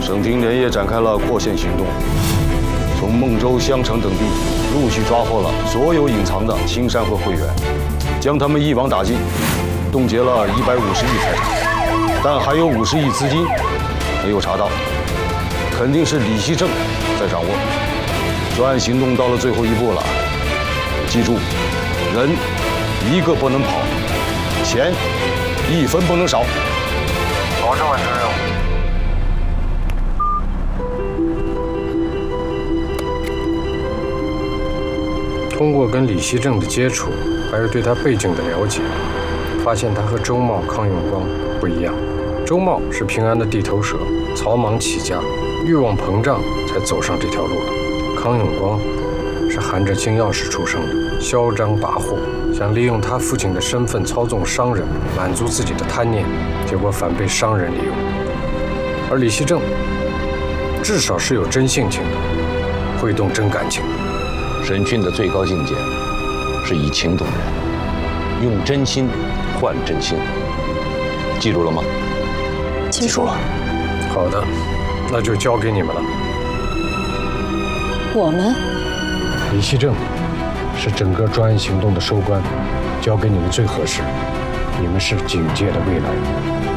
省厅连夜展开了扩线行动，从孟州、襄城等地陆续抓获了所有隐藏的青山会会员，将他们一网打尽，冻结了150亿财产，但还有50亿资金没有查到，肯定是李希正在掌握。专案行动到了最后一步了，记住，人一个不能跑，钱1分不能少。 保证完成任务。 通过跟李希正的接触，还有对他背景的了解，发现他和周茂、康永光不一样。周茂是平安的地头蛇，草莽起家，欲望膨胀才走上这条路的。康永光是含着金钥匙出生的，嚣张跋扈，想利用他父亲的身份操纵商人，满足自己的贪念，结果反被商人利用。而李希正至少是有真性情的，会动真感情。 审讯的最高境界是以情动人，用真心换真心，记住了吗？ 记住了。 好的，那就交给你们了。 我们？ 李希正是整个专案行动的收官，交给你们最合适。你们是警界的未来。